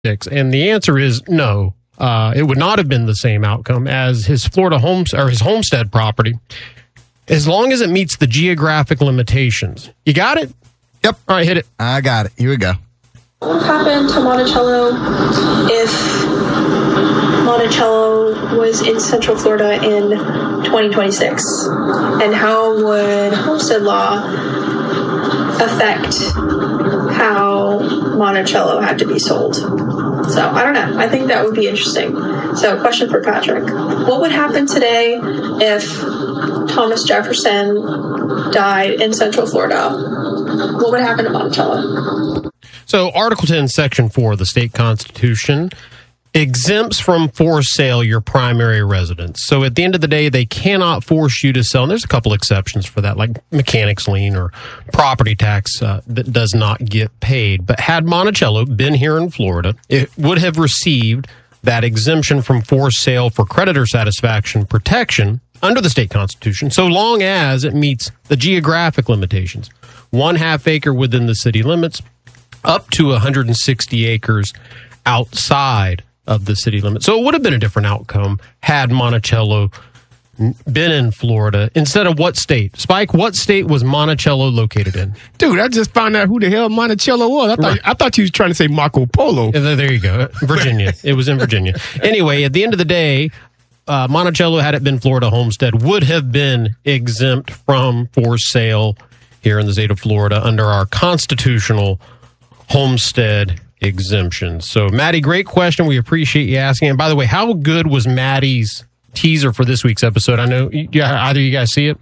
And the answer is no. It would not have been the same outcome as his Florida his homestead property, as long as it meets the geographic limitations. You got it? Yep. All right, hit it. I got it. Here we go. What would happen to Monticello if Monticello was in Central Florida in 2026? And how would homestead law affect how Monticello had to be sold? So, I don't know. I think that would be interesting. So, question for Patrick. What would happen today if Thomas Jefferson died in Central Florida? What would happen to Monticello? So, Article 10, Section 4 of the state constitution exempts from forced sale your primary residence. So, at the end of the day, they cannot force you to sell. And there's a couple exceptions for that, like mechanics lien or property tax that does not get paid. But had Monticello been here in Florida, it would have received that exemption from forced sale for creditor satisfaction protection under the state constitution, so long as it meets the geographic limitations. 1/2 acre within the city limits, up to 160 acres outside of the city limits. So it would have been a different outcome had Monticello been in Florida instead of what state? Spike, what state was Monticello located in? Dude, I just found out who the hell Monticello was. I thought you was trying to say Marco Polo. There you go. Virginia. It was in Virginia. Anyway, at the end of the day, Monticello, had it been Florida homestead, would have been exempt from forced sale here in the state of Florida under our constitutional homestead exemptions. So, Maddie, great question. We appreciate you asking. And by the way, how good was Maddie's teaser for this week's episode? I know either of you guys see it.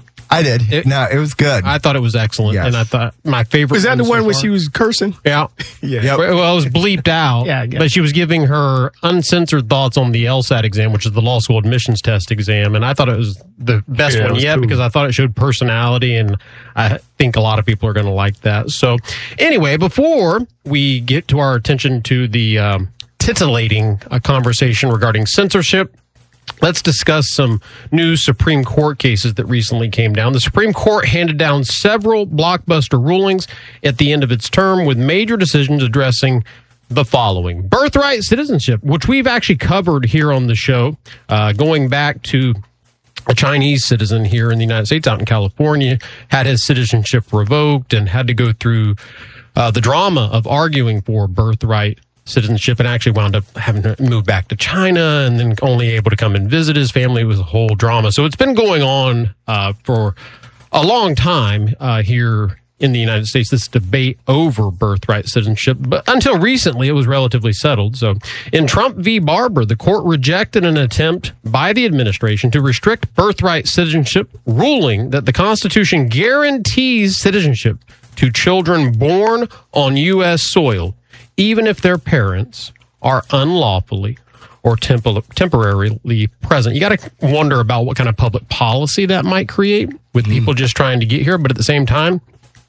I did. It was good. I thought it was excellent. Yes. And I thought my favorite was that the one where she was cursing? Yeah. Yeah. Yep. Well, it was bleeped out, but she was giving her uncensored thoughts on the LSAT exam, which is the law school admissions test exam. And I thought it was the best one yet cool, because I thought it showed personality, and I think a lot of people are going to like that. So anyway, before we get to our attention to the titillating conversation regarding censorship, let's discuss some new Supreme Court cases that recently came down. The Supreme Court handed down several blockbuster rulings at the end of its term with major decisions addressing the following. Birthright citizenship, which we've actually covered here on the show, going back to a Chinese citizen here in the United States out in California, had his citizenship revoked and had to go through the drama of arguing for birthright citizenship, and actually wound up having to move back to China and then only able to come and visit his family. It was a whole drama. So it's been going on for a long time here in the United States, this debate over birthright citizenship. But until recently, it was relatively settled. So in Trump v. Barber, the court rejected an attempt by the administration to restrict birthright citizenship, ruling that the Constitution guarantees citizenship to children born on U.S. soil, even if their parents are unlawfully or temporarily present. You got to wonder about what kind of public policy that might create with people just trying to get here. But at the same time,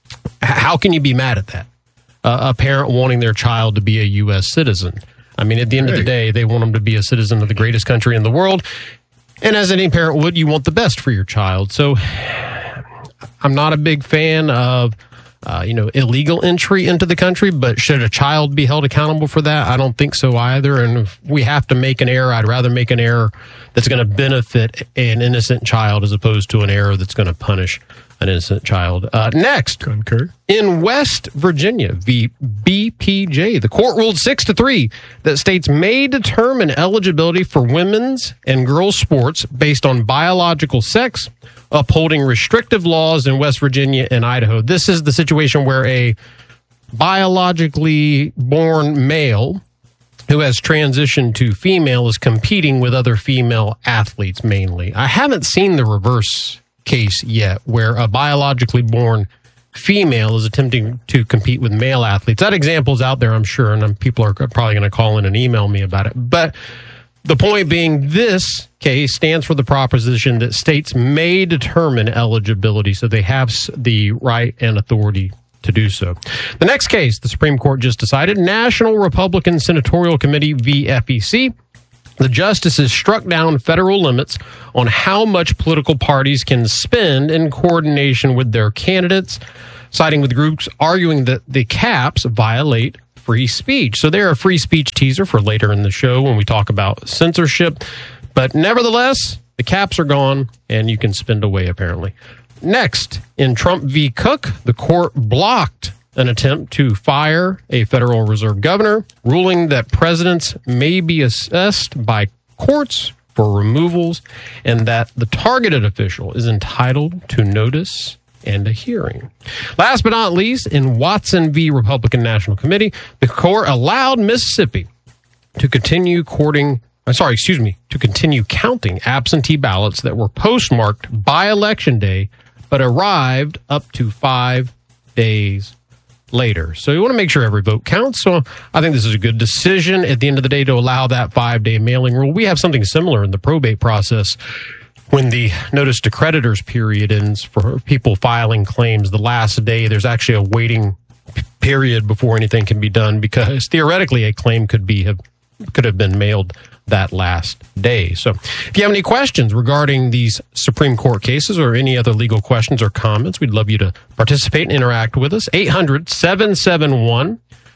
how can you be mad at that? A parent wanting their child to be a U.S. citizen. I mean, at the end of the day, they want them to be a citizen of the greatest country in the world. And as any parent would, you want the best for your child. So I'm not a big fan of illegal entry into the country, but should a child be held accountable for that? I don't think so either. And if we have to make an error, I'd rather make an error that's going to benefit an innocent child as opposed to an error that's going to punish an innocent child. Next, concur. In West Virginia, v. BPJ, the court ruled 6-3 that states may determine eligibility for women's and girls' sports based on biological sex, upholding restrictive laws in West Virginia and Idaho. This is the situation where a biologically born male who has transitioned to female is competing with other female athletes mainly. I haven't seen the reverse case yet where a biologically born female is attempting to compete with male athletes. That example's out there, I'm sure, and people are probably going to call in and email me about it. But the point being, this case stands for the proposition that states may determine eligibility, so they have the right and authority to do so. The next case, the Supreme Court just decided, National Republican Senatorial Committee v. FEC. The justices struck down federal limits on how much political parties can spend in coordination with their candidates, siding with groups arguing that the caps violate free speech. So they're a free speech teaser for later in the show when we talk about censorship. But nevertheless, the caps are gone and you can spend away, apparently. Next, in Trump v. Cook, the court blocked an attempt to fire a Federal Reserve governor, ruling that presidents may be assessed by courts for removals and that the targeted official is entitled to notice and a hearing. Last but not least, in Watson v. Republican National Committee, the court allowed Mississippi to continue counting absentee ballots that were postmarked by Election Day but arrived up to 5 days later. So you want to make sure every vote counts. So I think this is a good decision at the end of the day to allow that 5-day mailing rule. We have something similar in the probate process. When the notice to creditors period ends for people filing claims, the last day, there's actually a waiting period before anything can be done because theoretically a claim could have been mailed that last day. So if you have any questions regarding these Supreme Court cases or any other legal questions or comments, we'd love you to participate and interact with us. 800-771-1025.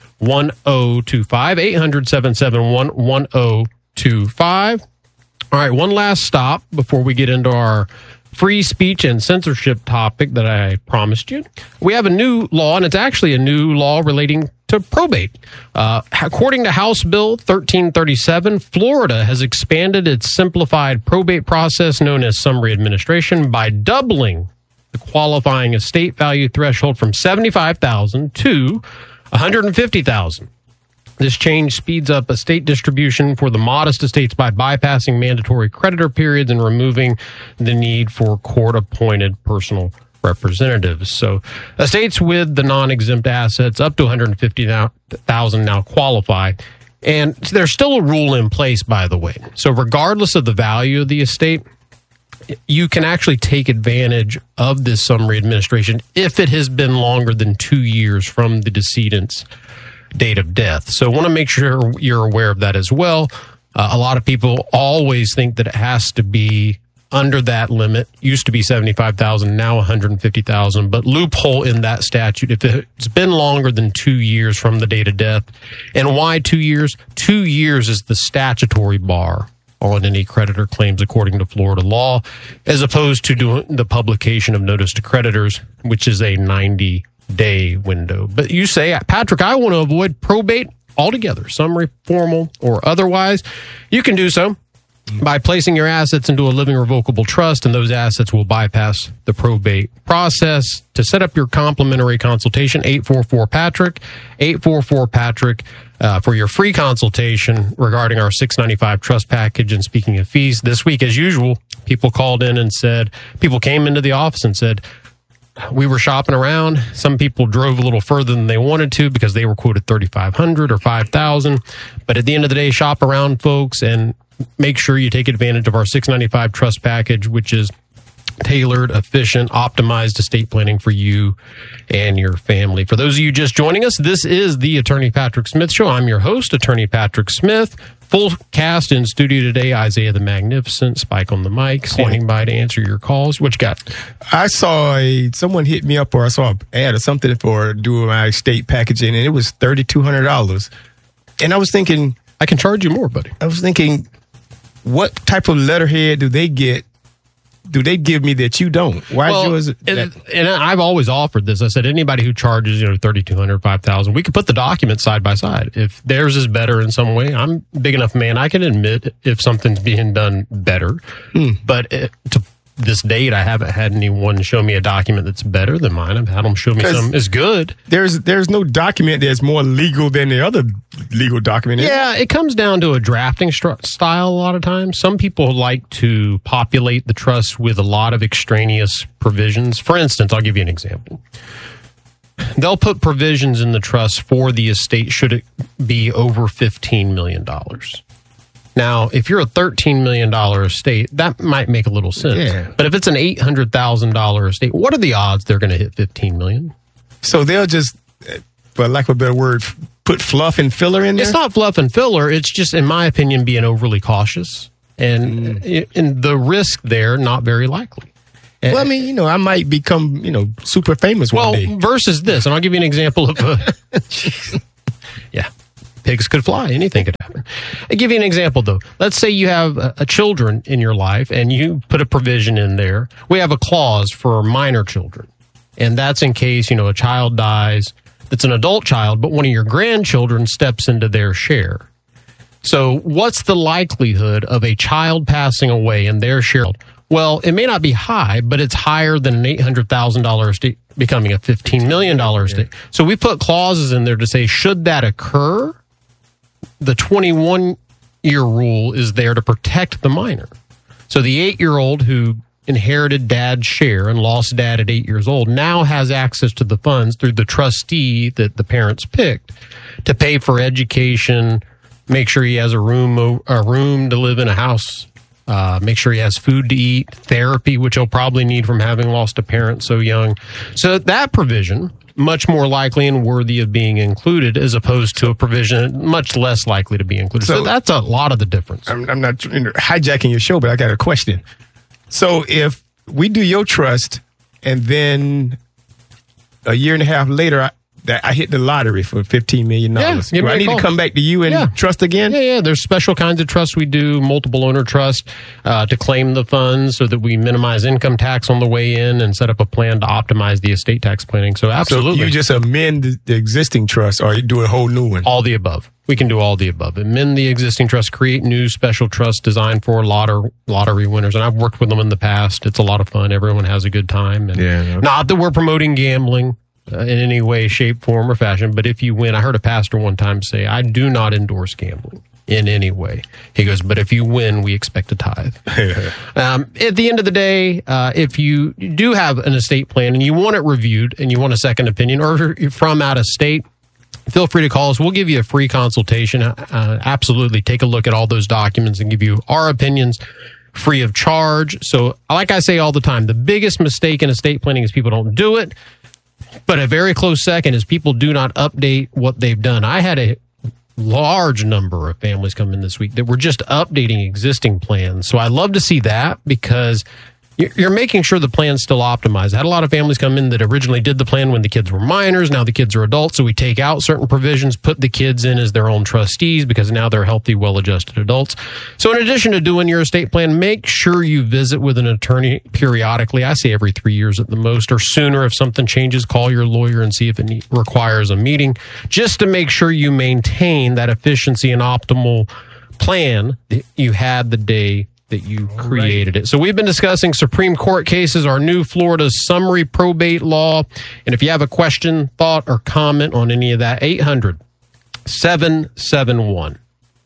800-771-1025. All right, one last stop before we get into our free speech and censorship topic that I promised you. We have a new law, and it's actually a new law relating to probate. According to House Bill 1337, Florida has expanded its simplified probate process known as summary administration by doubling the qualifying estate value threshold from $75,000 to $150,000. This change speeds up estate distribution for the modest estates by bypassing mandatory creditor periods and removing the need for court-appointed personal representatives. So estates with the non-exempt assets up to $150,000 now qualify. And there's still a rule in place, by the way. So regardless of the value of the estate, you can actually take advantage of this summary administration if it has been longer than 2 years from the decedent's date of death. So I want to make sure you're aware of that as well. A lot of people always think that it has to be under that limit. Used to be $75,000, now $150,000, but loophole in that statute if it's been longer than 2 years from the date of death. And why 2 years? 2 years is the statutory bar on any creditor claims according to Florida law, as opposed to doing the publication of notice to creditors, which is a 90-day window. But you say, Patrick, I want to avoid probate altogether, summary, formal, or otherwise. You can do so by placing your assets into a living revocable trust, and those assets will bypass the probate process. To set up your complimentary consultation, 844-PATRICK, 844-PATRICK, for your free consultation regarding our $695 trust package. And speaking of fees, this week, as usual, people came into the office and said, we were shopping around. Some people drove a little further than they wanted to because they were quoted $3,500 or $5,000. But at the end of the day, shop around, folks, and make sure you take advantage of our $695 trust package, which is tailored, efficient, optimized estate planning for you and your family. For those of you just joining us, this is the Attorney Patrick Smith Show. I'm your host, Attorney Patrick Smith. Full cast in studio today, Isaiah the Magnificent, Spike on the mic, standing by to answer your calls. What you got? I saw someone hit me up, or I saw an ad or something for doing my estate packaging, and it was $3,200. And I was thinking, I can charge you more, buddy. I was thinking, what type of letterhead do they get? Do they give me that you don't? Why yours? And I've always offered this. I said, anybody who charges, $3,200, $5,000, we could put the documents side by side. If theirs is better in some way, I'm a big enough man. I can admit if something's being done better. But to this date, I haven't had anyone show me a document that's better than mine. I've had them show me some is good. There's no document that's more legal than the other legal document. Yeah, it comes down to a drafting style a lot of times. Some people like to populate the trust with a lot of extraneous provisions. For instance, I'll give you an example. They'll put provisions in the trust for the estate should it be over $15 million. Now, if you're a $13 million estate, that might make a little sense. Yeah. But if it's an $800,000 estate, what are the odds they're going to hit $15 million? So they'll just, for lack of a better word, put fluff and filler in there? It's not fluff and filler. It's just, in my opinion, being overly cautious. And the risk there, not very likely. Well, I mean, I might become, super famous one day. Well, versus this, and I'll give you an example of Yeah. Pigs could fly. Anything could happen. I'll give you an example, though. Let's say you have a children in your life and you put a provision in there. We have a clause for minor children. And that's in case, a child dies that's an adult child, but one of your grandchildren steps into their share. So what's the likelihood of a child passing away in their share? Well, it may not be high, but it's higher than an $800,000 estate becoming a $15 million estate. So we put clauses in there to say, should that occur, the 21-year rule is there to protect the minor. So the 8-year-old who inherited dad's share and lost dad at 8 years old now has access to the funds through the trustee that the parents picked to pay for education, make sure he has a room to live in, a house, make sure he has food to eat, therapy, which he'll probably need from having lost a parent so young. So that provision, much more likely and worthy of being included, as opposed to a provision much less likely to be included. So that's a lot of the difference. I'm not hijacking your show, but I got a question. So if we do your trust and then a year and a half later, I hit the lottery for $15 million. Do I need to come back to you and trust again? Yeah. There's special kinds of trusts we do, multiple owner trust, to claim the funds so that we minimize income tax on the way in and set up a plan to optimize the estate tax planning. So absolutely. So you just amend the existing trust or you do a whole new one? All the above. We can do all the above. Amend the existing trust, create new special trusts designed for lottery winners. And I've worked with them in the past. It's a lot of fun. Everyone has a good time. And not that we're promoting gambling in any way, shape, form, or fashion. But if you win, I heard a pastor one time say, I do not endorse gambling in any way. He goes, but if you win, we expect a tithe. At the end of the day, if you do have an estate plan and you want it reviewed and you want a second opinion, or if you're from out of state, feel free to call us. We'll give you a free consultation. Absolutely. Take a look at all those documents and give you our opinions free of charge. So like I say all the time, the biggest mistake in estate planning is people don't do it. But a very close second is people do not update what they've done. I had a large number of families come in this week that were just updating existing plans. So I love to see that because you're making sure the plan's still optimized. I had a lot of families come in that originally did the plan when the kids were minors. Now the kids are adults. So we take out certain provisions, put the kids in as their own trustees because now they're healthy, well-adjusted adults. So in addition to doing your estate plan, make sure you visit with an attorney periodically. I say every 3 years at the most, or sooner. If something changes, call your lawyer and see if it requires a meeting, just to make sure you maintain that efficiency and optimal plan that you had the day that you created it. So we've been discussing Supreme Court cases, our new Florida summary probate law. And if you have a question, thought, or comment on any of that, 800-771-1025.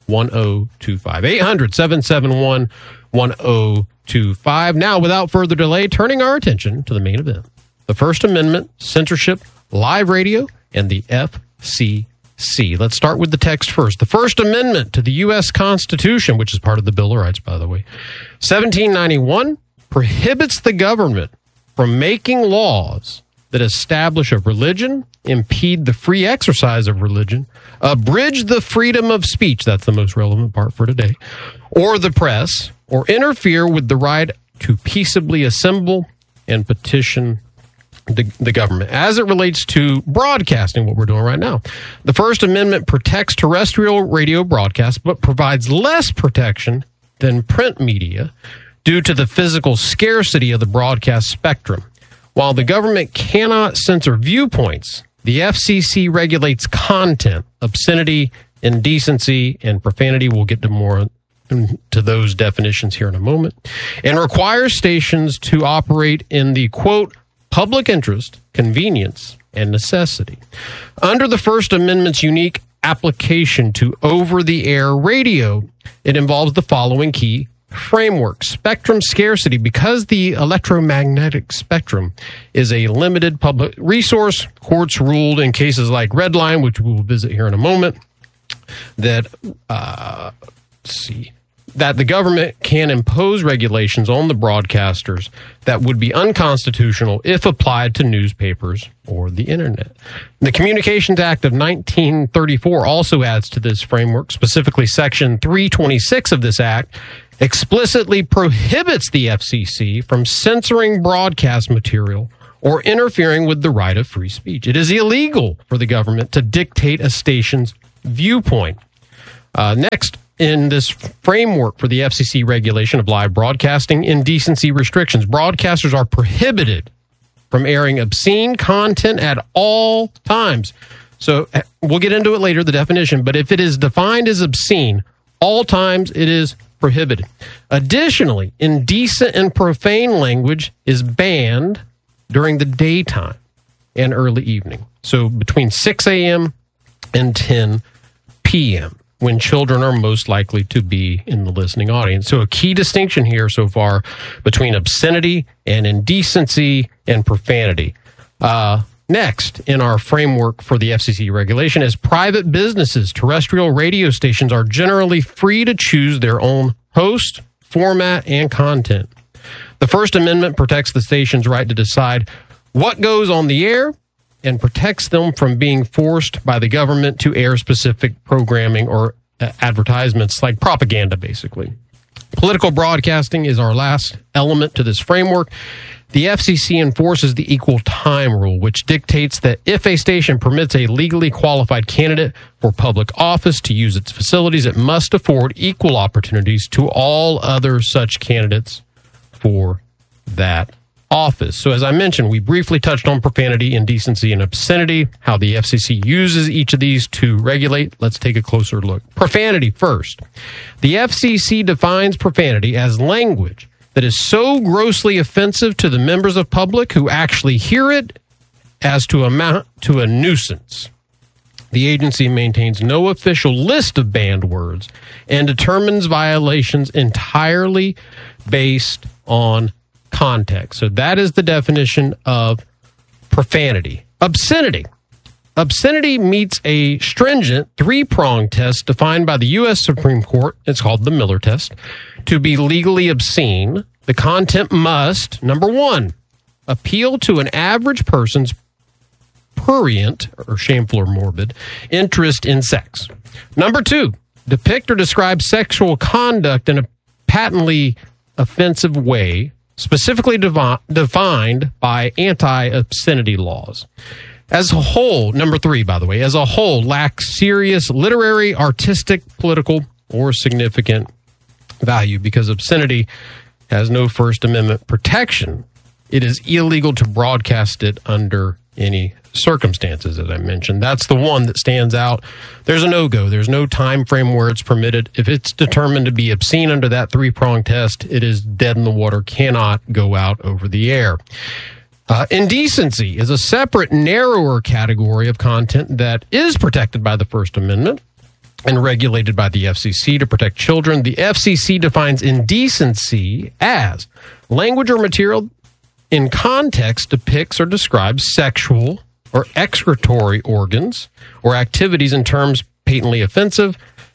800-771-1025. Now, without further delay, turning our attention to the main event. The First Amendment, censorship, live radio, and the FCC. Let's start with the text first. The First Amendment to the U.S. Constitution, which is part of the Bill of Rights, by the way, 1791, prohibits the government from making laws that establish a religion, impede the free exercise of religion, abridge the freedom of speech, that's the most relevant part for today, or the press, or interfere with the right to peaceably assemble and petition the government. As it relates to broadcasting, what we're doing right now, the First Amendment protects terrestrial radio broadcasts, but provides less protection than print media due to the physical scarcity of the broadcast spectrum. While the government cannot censor viewpoints, the FCC regulates content, obscenity, indecency, and profanity. We'll get to more to those definitions here in a moment, and requires stations to operate in the, quote, public interest, convenience, and necessity. Under the First Amendment's unique application to over-the-air radio, it involves the following key framework. Spectrum scarcity. Because the electromagnetic spectrum is a limited public resource, courts ruled in cases like Redline, which we will visit here in a moment, that that the government can impose regulations on the broadcasters that would be unconstitutional if applied to newspapers or the internet. The Communications Act of 1934 also adds to this framework. Specifically, Section 326 of this act explicitly prohibits the FCC from censoring broadcast material or interfering with the right of free speech. It is illegal for the government to dictate a station's viewpoint. Next, in this framework for the FCC regulation of live broadcasting, indecency restrictions. Broadcasters are prohibited from airing obscene content at all times. So we'll get into it later, the definition, but if it is defined as obscene, all times it is prohibited. Additionally, indecent and profane language is banned during the daytime and early evening. So between 6 a.m. and 10 p.m., when children are most likely to be in the listening audience. So a key distinction here so far between obscenity and indecency and profanity. Next, in our framework for the FCC regulation, is private businesses, terrestrial radio stations are generally free to choose their own host, format, and content. The First Amendment protects the station's right to decide what goes on the air and protects them from being forced by the government to air specific programming or advertisements like propaganda, basically. Political broadcasting is our last element to this framework. The FCC enforces the equal time rule, which dictates that if a station permits a legally qualified candidate for public office to use its facilities, it must afford equal opportunities to all other such candidates for that office. So as I mentioned, we briefly touched on profanity, indecency, and obscenity, how the FCC uses each of these to regulate. Let's take a closer look. Profanity first. The FCC defines profanity as language that is so grossly offensive to the members of public who actually hear it as to amount to a nuisance. The agency maintains no official list of banned words and determines violations entirely based on context. So that is the definition of profanity. Obscenity. Obscenity meets a stringent three-pronged test defined by the U.S. Supreme Court. It's called the Miller test. To be legally obscene, the content must, number one, appeal to an average person's prurient, or shameful or morbid, interest in sex. Number two, depict or describe sexual conduct in a patently offensive way, specifically defined by anti-obscenity laws. As a whole, number three, by the way, as a whole, lacks serious literary, artistic, political, or significant value because obscenity has no First Amendment protection. It is illegal to broadcast it under any circumstances, as I mentioned. That's the one that stands out. There's a no-go. There's no time frame where it's permitted. If it's determined to be obscene under that three-pronged test, it is dead in the water, cannot go out over the air. Indecency is a separate, narrower category of content that is protected by the First Amendment and regulated by the FCC to protect children. The FCC defines indecency as language or material in context depicts or describes sexual or excretory organs or activities in terms patently offensive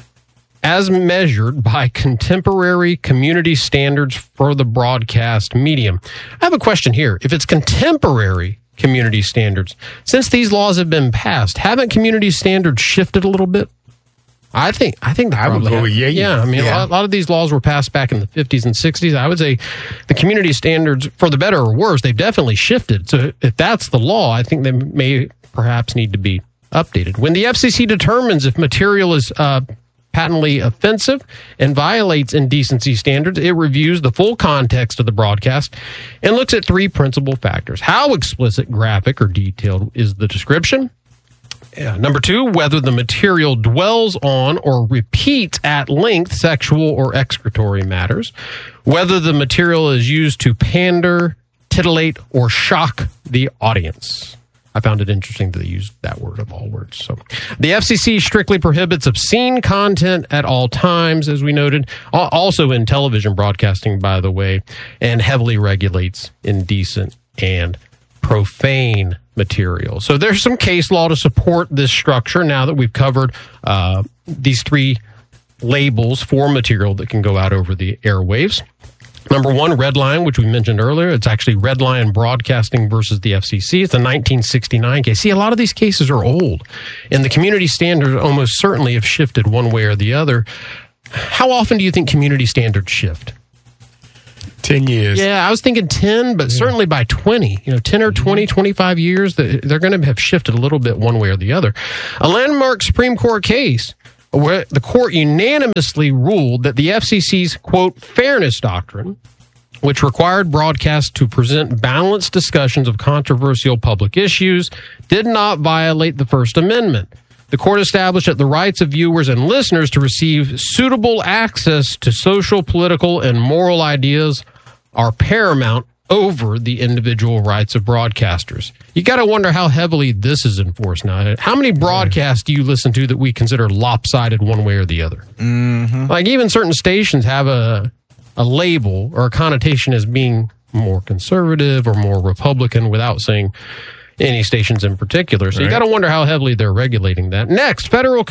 as measured by contemporary community standards for the broadcast medium. I have a question here. If it's contemporary community standards, since these laws have been passed, haven't community standards shifted a little bit? I think I would go yeah. I mean, a lot of these laws were passed back in the 50s and 60s. I would say the community standards, for the better or worse, they've definitely shifted. So if that's the law, I think they may perhaps need to be updated. When the FCC determines if material is patently offensive and violates indecency standards, it reviews the full context of the broadcast and looks at three principal factors. How explicit, graphic, or detailed is the description? Number two, whether the material dwells on or repeats at length sexual or excretory matters. Whether the material is used to pander, titillate, or shock the audience. I found it interesting that they used that word of all words. So, the FCC strictly prohibits obscene content at all times, as we noted, also in television broadcasting, by the way, and heavily regulates indecent and profane material. So there's some case law to support this structure now that we've covered these three labels for material that can go out over the airwaves. Number one, Red Line, which we mentioned earlier. It's actually Red Line Broadcasting versus the FCC. It's a 1969 case. See, a lot of these cases are old, and the community standards almost certainly have shifted one way or the other. How often do you think community standards shift? 10 years. Yeah, I was thinking 10, but certainly by 20. 10 or 20, 25 years, they're going to have shifted a little bit one way or the other. A landmark Supreme Court case where the court unanimously ruled that the FCC's, quote, fairness doctrine, which required broadcasts to present balanced discussions of controversial public issues, did not violate the First Amendment. The court established that the rights of viewers and listeners to receive suitable access to social, political, and moral ideas are paramount over the individual rights of broadcasters. You got to wonder how heavily this is enforced now. How many broadcasts do you listen to that we consider lopsided one way or the other? Mm-hmm. Like even certain stations have a label or a connotation as being more conservative or more Republican without saying any stations in particular. So you got to wonder how heavily they're regulating that. Next,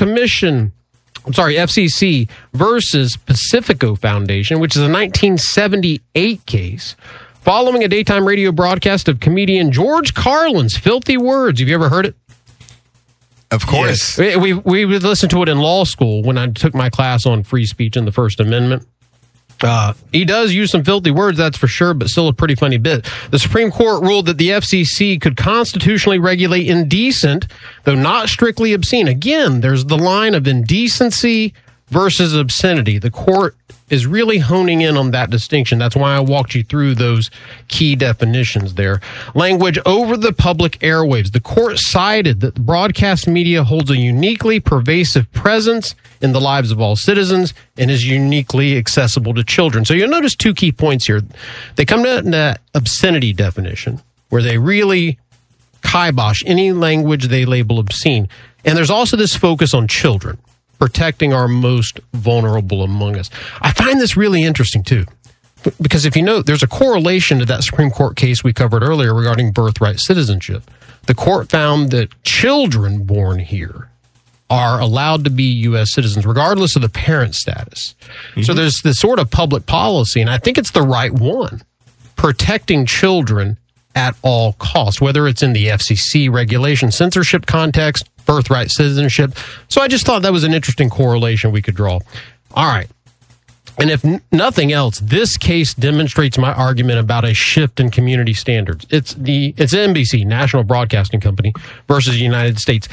FCC versus Pacifico Foundation, which is a 1978 case following a daytime radio broadcast of comedian George Carlin's Filthy Words. Have you ever heard it? Of course. Yes. We would listen to it in law school when I took my class on free speech and the First Amendment. He does use some filthy words, that's for sure, but still a pretty funny bit. The Supreme Court ruled that the FCC could constitutionally regulate indecent, though not strictly obscene. Again, there's the line of indecency versus obscenity. The court is really honing in on that distinction. That's why I walked you through those key definitions there. Language over the public airwaves. The court cited that the broadcast media holds a uniquely pervasive presence in the lives of all citizens and is uniquely accessible to children. So you'll notice two key points here. They come to that obscenity definition, where they really kibosh any language they label obscene. And there's also this focus on children, protecting our most vulnerable among us. I find this really interesting, too, because if you know, there's a correlation to that Supreme Court case we covered earlier regarding birthright citizenship. The court found that children born here are allowed to be U.S. citizens, regardless of the parent status. Mm-hmm. So there's this sort of public policy, and I think it's the right one, protecting children at all costs, whether it's in the FCC regulation, censorship context, birthright citizenship. So I just thought that was an interesting correlation we could draw. All right. And if nothing else, this case demonstrates my argument about a shift in community standards. It's NBC, National Broadcasting Company, versus the United States.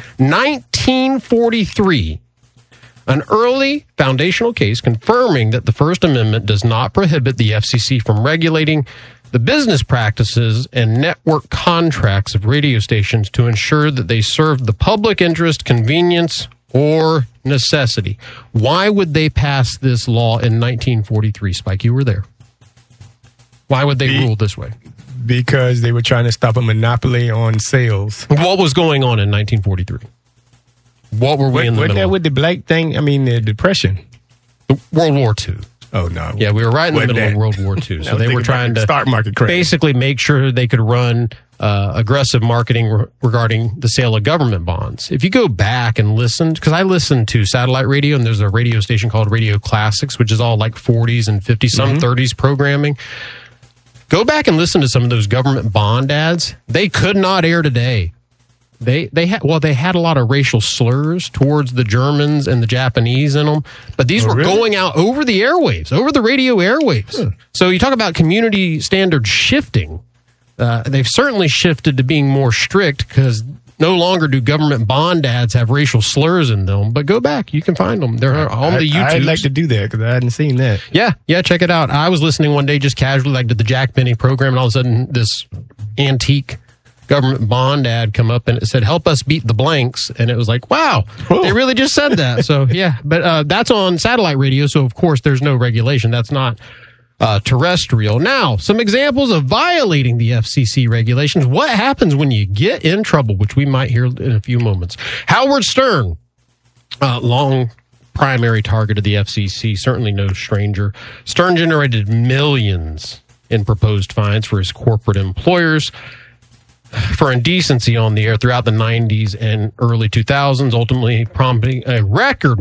1943, an early foundational case confirming that the First Amendment does not prohibit the FCC from regulating the business practices and network contracts of radio stations to ensure that they serve the public interest, convenience, or necessity. Why would they pass this law in 1943, Spike? You were there. Why would they rule this way? Because they were trying to stop a monopoly on sales. What was going on in 1943? What were we in the middle of? Wasn't that with the black thing? I mean, the Depression. World War II. Oh, no. Yeah, we were right in the middle of World War II. So they were trying to stock market crash. Basically make sure they could run aggressive marketing regarding the sale of government bonds. If you go back and listen, because I listen to satellite radio, and there's a radio station called Radio Classics, which is all like 40s and 50s, some 30s programming. Go back and listen to some of those government bond ads. They could not air today. They had a lot of racial slurs towards the Germans and the Japanese in them, but these were going out over the airwaves, over the radio airwaves. Huh. So you talk about community standards shifting. They've certainly shifted to being more strict because no longer do government bond ads have racial slurs in them. But go back, you can find them. They're on the YouTube. I'd like to do that because I hadn't seen that. Yeah, check it out. I was listening one day just casually, like to the Jack Benny program, and all of a sudden this antique government bond ad come up and it said, "Help us beat the blanks." And it was like, wow, they really just said that. So yeah, but that's on satellite radio. So of course there's no regulation. That's not terrestrial. Now, some examples of violating the FCC regulations. What happens when you get in trouble, which we might hear in a few moments. Howard Stern, long primary target of the FCC, certainly no stranger. Stern generated millions in proposed fines for his corporate employers for indecency on the air throughout the 90s and early 2000s, ultimately prompting a record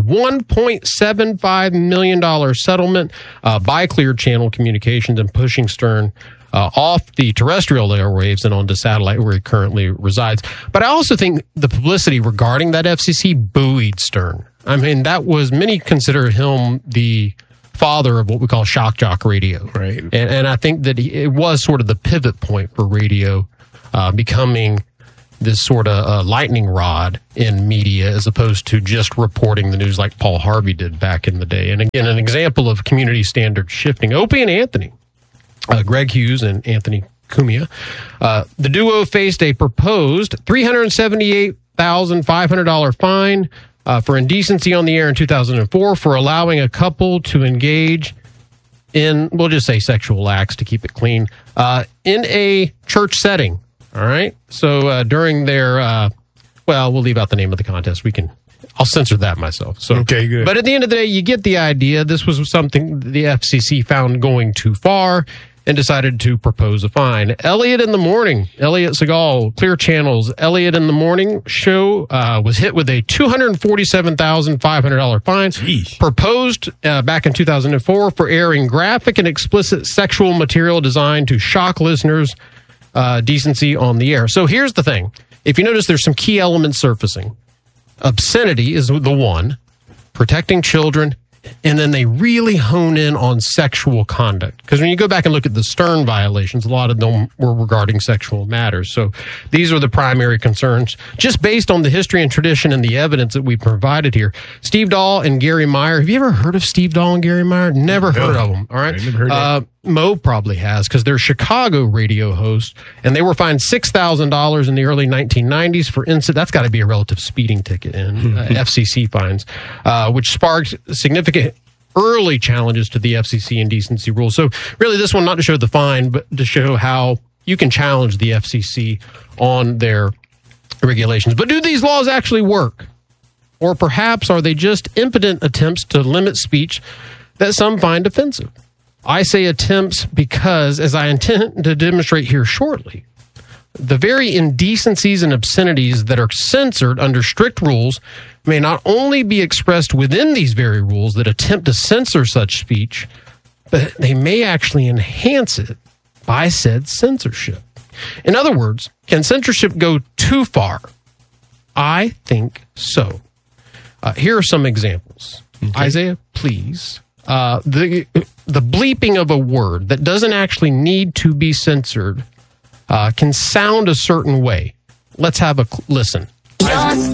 $1.75 million settlement by Clear Channel Communications and pushing Stern off the terrestrial airwaves and onto satellite where he currently resides. But I also think the publicity regarding that FCC buoyed Stern. I mean, many consider him the father of what we call shock jock radio. Right. And I think that it was sort of the pivot point for radio becoming this sort of lightning rod in media as opposed to just reporting the news like Paul Harvey did back in the day. And again, an example of community standard shifting. Opie and Anthony, Greg Hughes and Anthony Cumia, the duo faced a proposed $378,500 fine for indecency on the air in 2004 for allowing a couple to engage in, we'll just say sexual acts to keep it clean, in a church setting. All right. So during their, we'll leave out the name of the contest. I'll censor that myself. So, okay, good. But at the end of the day, you get the idea. This was something the FCC found going too far and decided to propose a fine. Elliot in the Morning, Elliot Segal, Clear Channel's Elliot in the Morning show was hit with a $247,500 fine. Jeez. Proposed back in 2004 for airing graphic and explicit sexual material designed to shock listeners' decency on the air. So here's the thing. If you notice, there's some key elements surfacing. Obscenity is the one, protecting children, and then they really hone in on sexual conduct. Because when you go back and look at the Stern violations, a lot of them were regarding sexual matters. So these are the primary concerns, just based on the history and tradition and the evidence that we provided here. Steve Dahl and Gary Meyer. Have you ever heard of Steve Dahl and Gary Meyer? Never heard of them. All right. Never heard of Mo probably has, because they're Chicago radio hosts, and they were fined $6,000 in the early 1990s for incident. That's got to be a relative speeding ticket in FCC fines, which sparked significant early challenges to the FCC indecency rules. So really, this one not to show the fine, but to show how you can challenge the FCC on their regulations. But do these laws actually work? Or perhaps are they just impotent attempts to limit speech that some find offensive? I say attempts because, as I intend to demonstrate here shortly, the very indecencies and obscenities that are censored under strict rules may not only be expressed within these very rules that attempt to censor such speech, but they may actually enhance it by said censorship. In other words, can censorship go too far? I think so. Here are some examples. Okay. Isaiah, please. The bleeping of a word that doesn't actually need to be censored can sound a certain way. Let's have a listen.